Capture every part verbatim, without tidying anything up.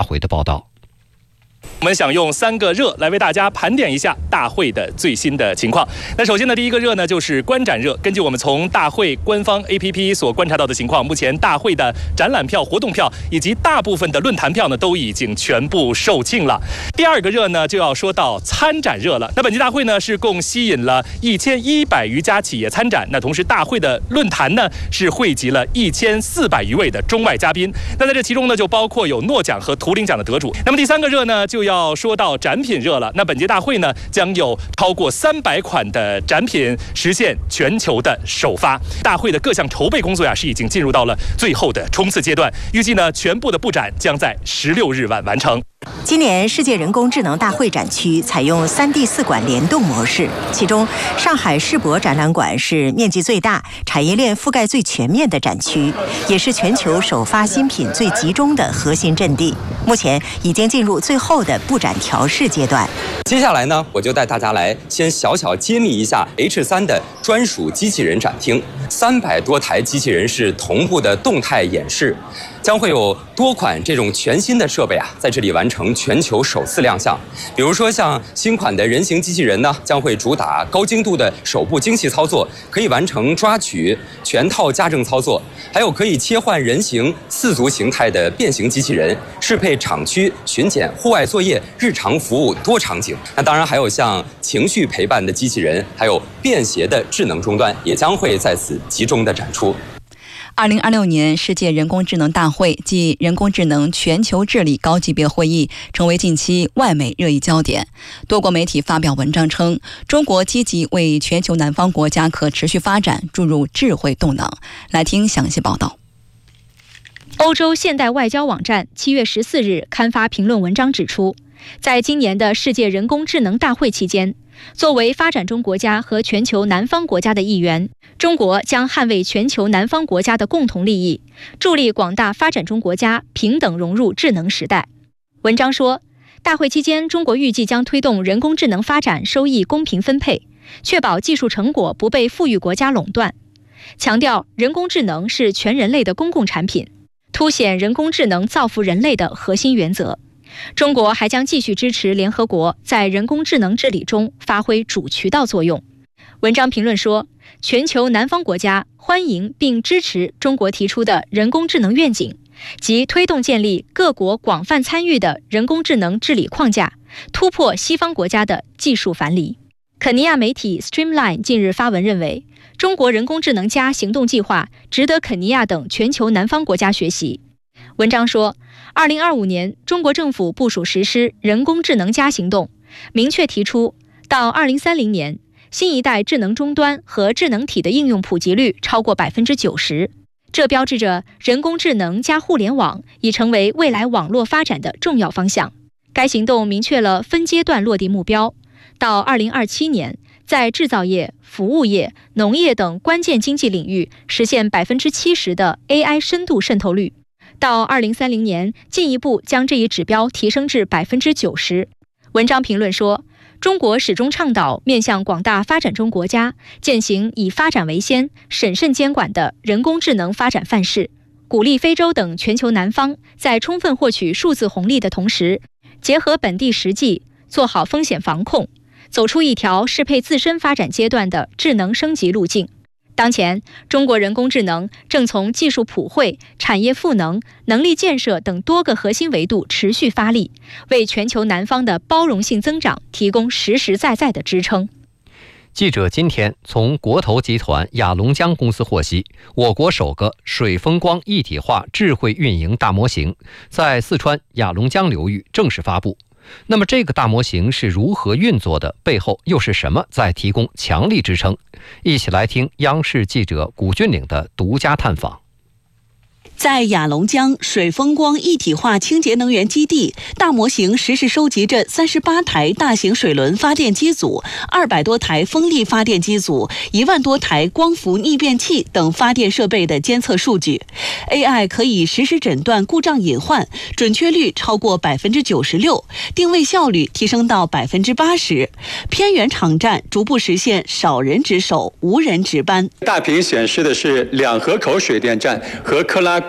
发回的报道。 我们想用三个热来为大家盘点一下大会的最新的情况。那首先呢，第一个热呢就是观展热。根据我们从大会官方 A P P 所观察到的情况，目前大会的展览票、活动票以及大部分的论坛票呢都已经全部售罄了。第二个热呢就要说到参展热了。那本届大会呢是共吸引了一千一百余家企业参展，那同时大会的论坛呢是汇集了一千四百余位的中外嘉宾。那在这其中呢就包括有诺奖和图灵奖的得主。那么第三个热呢就要要说到展品热了。那本届大会呢，将有超过三百款的展品实现全球的首发。大会的各项筹备工作呀，是已经进入到了最后的冲刺阶段。预计呢，全部的布展将在十六日晚完成。 今年世界人工智能大会展区采用 三 D 四馆联动模式，其中上海世博展览馆是面积最大、产业链覆盖最全面的展区，也是全球首发新品最集中的核心阵地。目前已经进入最后的布展调试阶段。 接下来呢，我就带大家来先小小揭秘一下 H 三 的专属机器人展厅。三百多台机器人是同步的动态演示，将会有多款这种全新的设备啊，在这里完成全球首次亮相。比如说像新款的人形机器人呢，将会主打高精度的手部精细操作，可以完成抓取、全套家政操作，还有可以切换人形、四足形态的变形机器人，适配厂区巡检、户外作业、日常服务多场景。那当然还有像情绪陪伴的机器人，还有便携的智能终端，也将会在此集中的展出。 二零二六年世界人工智能大会暨人工智能全球治理高级别会议成为近期外媒热议焦点。多国媒体发表文章称，中国积极为全球南方国家可持续发展注入智慧动能。来听详细报道。 欧洲现代外交网站七月十四日刊发评论文章指出，在今年的世界人工智能大会期间，作为发展中国家和全球南方国家的一员，中国将捍卫全球南方国家的共同利益，助力广大发展中国家平等融入智能时代。文章说，大会期间，中国预计将推动人工智能发展收益公平分配，确保技术成果不被富裕国家垄断，强调人工智能是全人类的公共产品，凸显人工智能造福人类的核心原则。中国还将继续支持联合国在人工智能治理中发挥主渠道作用。文章评论说，全球南方国家欢迎并支持中国提出的人工智能愿景，即推动建立各国广泛参与的人工智能治理框架，突破西方国家的技术樊篱。肯尼亚媒体 Streamline 近日发文认为，中国人工智能加行动计划值得肯尼亚等全球南方国家学习。文章说，二零二五年，中国政府部署实施人工智能加行动，明确提出，到二零三零年，新一代智能终端和智能体的应用普及率超过百分之九十。这标志着人工智能加互联网已成为未来网络发展的重要方向。该行动明确了分阶段落地目标，到二零二七年，在制造业、服务业、农业等关键经济领域实现百分之七十的 A I 深度渗透率。到二零三零年，进一步将这一指标提升至百分之九十。文章评论说，中国始终倡导面向广大发展中国家践行以发展为先、审慎监管的人工智能发展范式，鼓励非洲等全球南方在充分获取数字红利的同时，结合本地实际，做好风险防控，走出一条适配自身发展阶段的智能升级路径。当前，中国人工智能正从技术普惠、产业赋能、能力建设等多个核心维度持续发力，为全球南方的包容性增长提供实实在在的支撑。 记者今天从国投集团雅龙江公司获悉，我国首个水风光一体化智慧运营大模型在四川雅龙江流域正式发布。那么这个大模型是如何运作的？背后又是什么在提供强力支撑？一起来听央视记者古俊岭的独家探访。 在雅龙江水风光一体化清洁能源基地，大模型实时收集着三十八台大型水轮发电机组、二百多台风力发电机组、一万多台光伏逆变器等发电设备的监测数据。A I 可以实时诊断故障隐患，准确率超过百分之九十六，定位效率提升到百分之八十。偏远场站逐步实现少人值守、无人值班。 大屏显示的是两河口水电站和克拉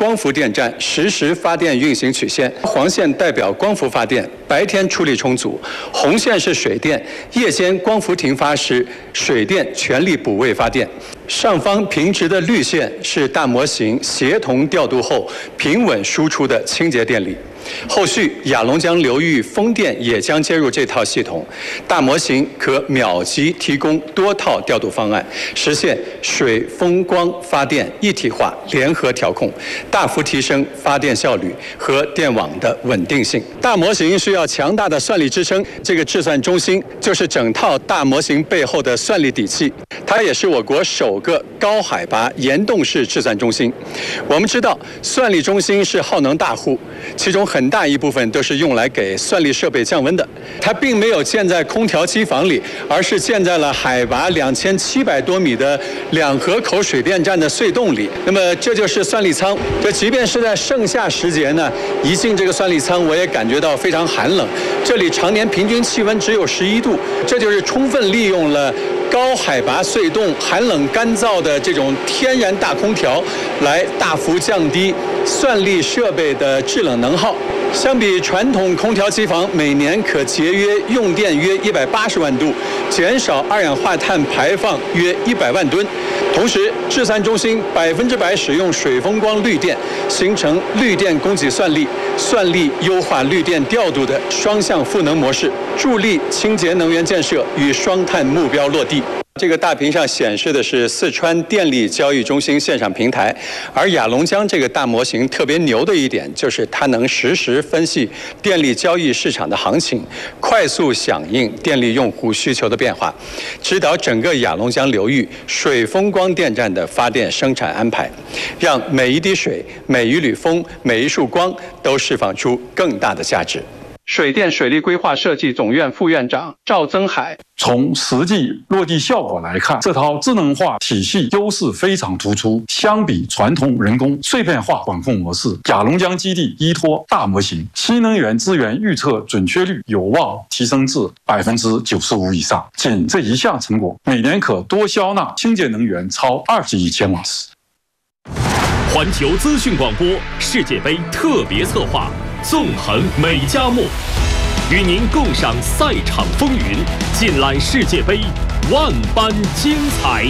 光伏电站实时发电运行曲线，黄线代表光伏发电，白天出力充足；红线是水电，夜间光伏停发时，水电全力补位发电。上方平直的绿线是大模型协同调度后平稳输出的清洁电力。后续雅龙江流域风电也将接入这套系统，大模型可秒级提供多套调度方案，实现水、风、光发电一体化联合调控，大幅提升发电效率和电网的稳定性。大模型需要强大的算力支撑，这个智算中心就是整套大模型背后的算力底气，它也是我国首个高海拔岩洞式智算中心。我们知道，算力中心是耗能大户，其中很大一部分都是用来给算力设备降温的，它并没有建在空调机房里，而是建在了海拔两千七百多米的两河口水电站的隧洞里。那么这就是算力舱。这即便是在盛夏时节呢，一进这个算力舱，我也感觉到非常寒冷。这里常年平均气温只有十一度，这就是充分利用了高海拔隧洞寒冷干燥的这种天然大空调，来大幅降低算力设备的制冷能耗。相比传统空调机房，每年可节约用电约一百八十万度，减少二氧化碳排放约一百万吨。同时，智算中心百分之百使用水风光绿电，形成绿电供给算力、算力优化绿电调度的双向赋能模式，助力清洁能源建设与双碳目标落地。这个大屏上显示的是四川电力交易中心线上平台，而雅龙江这个大模型特别牛的一点就是它能实时分析电力交易市场的行情，快速响应电力用户需求的变化，指导整个雅龙江流域水风光电站的发电生产安排，让每一滴水、每一缕风、每一束光都释放出更大的价值。水电水利规划设计总院副院长赵增海， 从实际落地效果来看，这套智能化体系优势非常突出。相比传统人工碎片化管控模式，雅龙江基地依托大模型，新能源资源预测准确率有望提升至百分之九十五以上。仅这一项成果，每年可多消纳清洁能源超二十亿千瓦时。 环球资讯广播世界杯特别策划。纵横美加墨，与您共赏赛场风云，尽览世界杯万般精彩。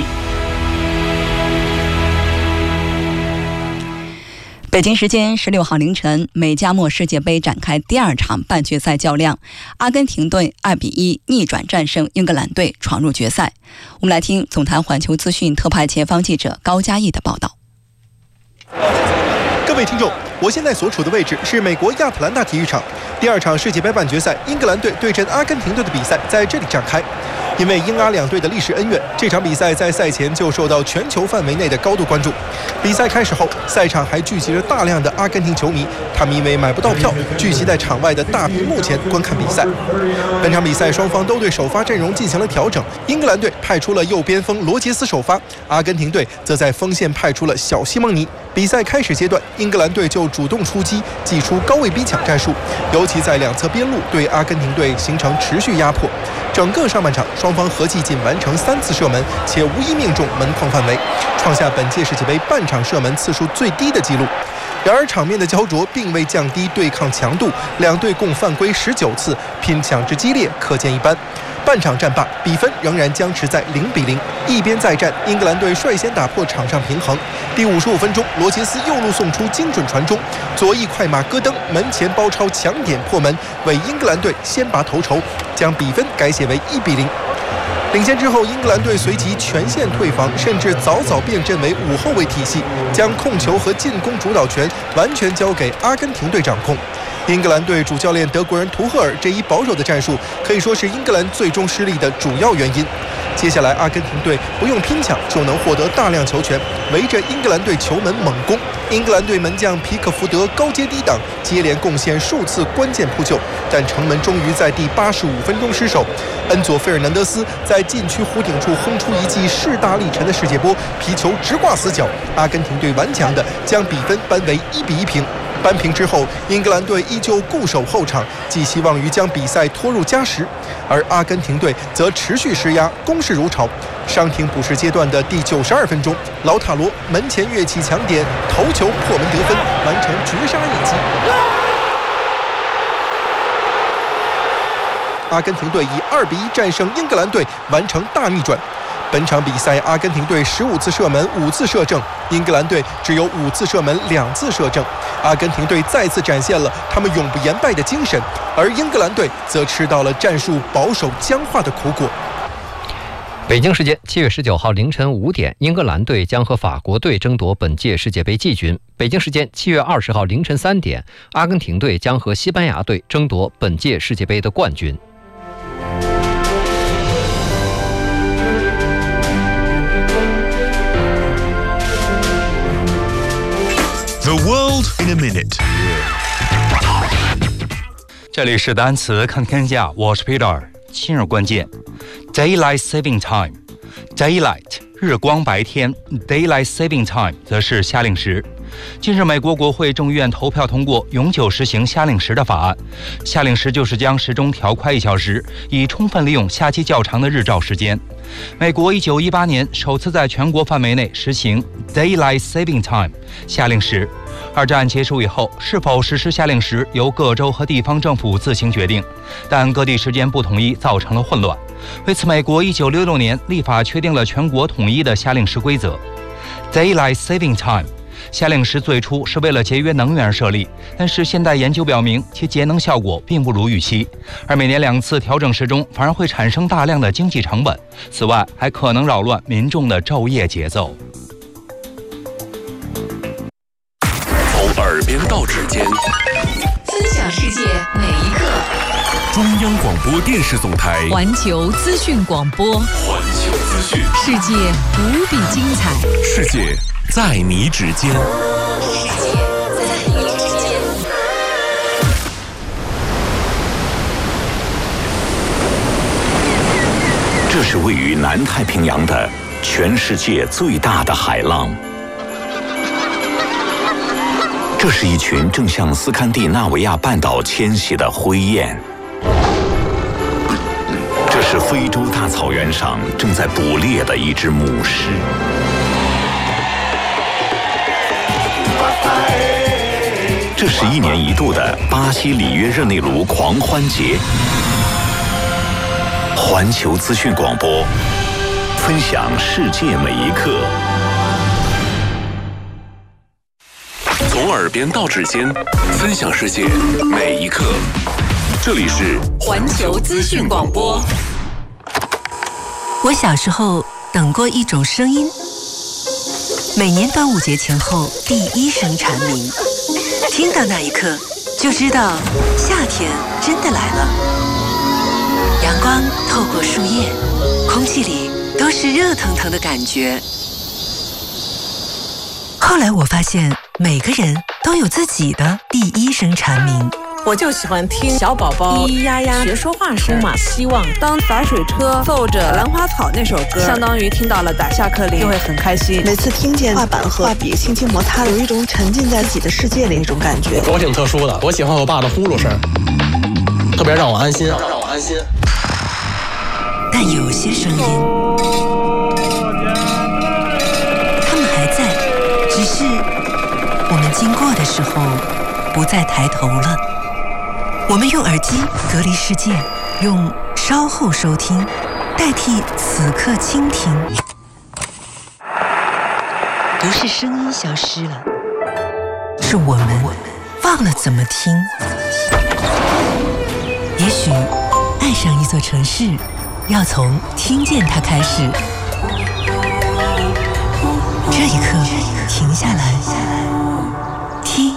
北京时间十六号凌晨，美加墨世界杯展开第二场半决赛较量，阿根廷队二比一逆转战胜英格兰队，闯入决赛。我们来听总台环球资讯特派前方记者高嘉毅的报道。 各位听众，我现在所处的位置是美国亚特兰大体育场，第二场世界杯半决赛英格兰队对阵阿根廷队的比赛在这里展开。因为英阿两队的历史恩怨，这场比赛在赛前就受到全球范围内的高度关注。比赛开始后，赛场还聚集着大量的阿根廷球迷，他们因为买不到票，聚集在场外的大屏幕前观看比赛。本场比赛双方都对首发阵容进行了调整，英格兰队派出了右边锋罗杰斯首发，阿根廷队则在锋线派出了小西蒙尼。比赛开始阶段，英格兰队就主动出击，祭出高位逼抢战术，尤其在两侧边路对阿根廷队形成持续压迫。整个上半场，双方合计仅完成三次射门，且无一命中门框范围，创下本届世界杯半场射门次数最低的纪录。然而，场面的焦灼并未降低对抗强度，两队共犯规十九次，拼抢之激烈可见一斑。半场战罢，比分仍然僵持在零比零。一边再战，英格兰队率先打破场上平衡。第五十五分钟，罗杰斯右路送出精准传中，左翼快马戈登门前包抄强点破门，为英格兰队先拔头筹，将比分改写为一比零。领先之后，英格兰队随即全线退防，甚至早早变阵为五后卫体系，将控球和进攻主导权完全交给阿根廷队掌控。英格兰队主教练德国人图赫尔这一保守的战术，可以说是英格兰最终失利的主要原因。接下来，阿根廷队不用拼抢就能获得大量球权，围着英格兰队球门猛攻。英格兰队门将皮克福德高接低挡，接连贡献数次关键扑救，但城门终于在第八十五分钟失守。恩佐费尔南德斯在禁区弧顶处轰出一记势大力沉的世界波，皮球直挂死角，阿根廷队顽强地将比分扳为一比一平。 扳平之后，英格兰队依旧固守后场，寄希望于将比赛拖入加时，而阿根廷队则持续施压，攻势如潮。伤停补时阶段的第九十二分钟，劳塔罗门前跃起抢点，头球破门得分，完成绝杀一击。阿根廷队以二比一战胜英格兰队，完成大逆转。本场比赛，阿根廷队十五次射门五次射正，英格兰队只有五次射门两次射正。阿根廷队再次展现了他们永不言败的精神，而英格兰队则吃到了战术保守僵化的苦果。 北京时间七月十九号凌晨五点，英格兰队将和法国队争夺本届世界杯季军。北京时间七月二十号凌晨三点，阿根廷队将和西班牙队争夺本届世界杯的冠军。 The world in a minute。 这里是单词看天下，我是 Peter。今日关键 ：Daylight Saving Time。Daylight 日光白天 ，Daylight Saving Time 则是夏令时。近日，美国国会众议院投票通过永久实行夏令时的法案。夏令时就是将时钟调快一小时，以充分利用夏季较长的日照时间。美国一九一八年首次在全国范围内实行 Daylight Saving Time 夏令时。二战结束以后，是否实施夏令时由各州和地方政府自行决定，但各地时间不统一造成了混乱。为此，美国一九六六年立法确定了全国统一的夏令时规则。Daylight Saving Time 夏令时最初是为了节约能源而设立，但是现代研究表明其节能效果并不如预期，而每年两次调整时钟反而会产生大量的经济成本，此外还可能扰乱民众的昼夜节奏。 从耳边到指尖， 分享世界每一刻。 中央广播电视总台环球资讯广播， 环球资讯， 世界无比精彩， 世界在你指尖。 世界在你指尖。 这是位于南太平洋的全世界最大的海浪。这是一群正向斯堪的纳维亚半岛迁徙的灰雁。这是非洲大草原上正在捕猎的一只母狮。这是一年一度的巴西里约热内卢狂欢节。环球资讯广播，分享世界每一刻。 从耳边到指尖，分享世界每一刻。这里是环球资讯广播。 我小时候等过一种声音，每年端午节前后第一声蝉鸣，听到那一刻就知道夏天真的来了。阳光透过树叶，空气里都是热腾腾的感觉。后来我发现，每个人都有自己的第一声蝉鸣。 我就喜欢听小宝宝咿咿呀呀学说话声，充满希望。当洒水车奏着《兰花草》那首歌，相当于听到了打下课铃，就会很开心。 每次听见画板和画笔轻轻摩擦，有一种沉浸在自己的世界里那种感觉。 我挺特殊的，我喜欢我爸的呼噜声，特别让我安心，让我安心。 但有些声音，他们还在，只是我们经过的时候不再抬头了。我们用耳机隔离世界，用稍后收听代替此刻倾听。不是声音消失了，是我们忘了怎么听。也许爱上一座城市，要从听见它开始。这一刻，停下来，听。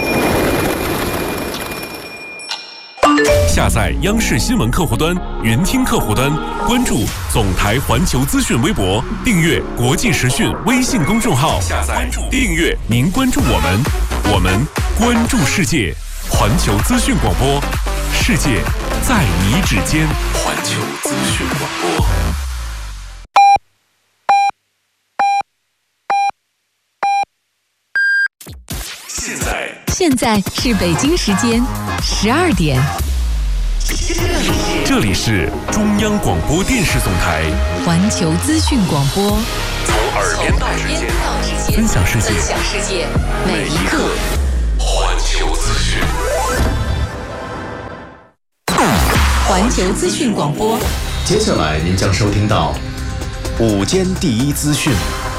下载央视新闻客户端、云听客户端，关注总台环球资讯微博，订阅国际时讯微信公众号。下载、订阅，您关注我们，我们关注世界。环球资讯广播，世界在你指尖。环球资讯广播。 现在现在是北京时间十二点。 这里是中央广播电视总台环球资讯广播， 从耳边到指尖，分享世界， 分享世界，每一刻。 环球资讯， 环球资讯广播。 接下来您将收听到午间第一资讯。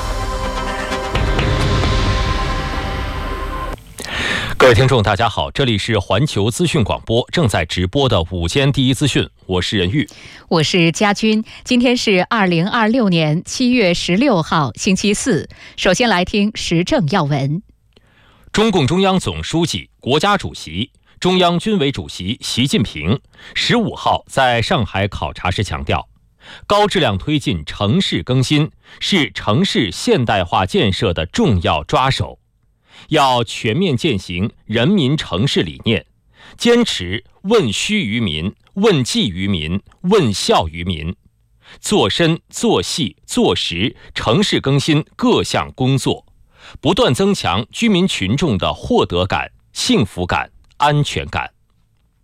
各位听众大家好，这里是环球资讯广播正在直播的午间第一资讯，我是任玉， 我是佳君。今天是二零二六年七月十六号星期四，首先来听时政要闻。 中共中央总书记、国家主席、中央军委主席习近平十五号在上海考察时强调，高质量推进城市更新是城市现代化建设的重要抓手，要全面践行人民城市理念，坚持问需于民、问计于民、问效于民，做深、做细、做实城市更新各项工作，不断增强居民群众的获得感、幸福感、安全感。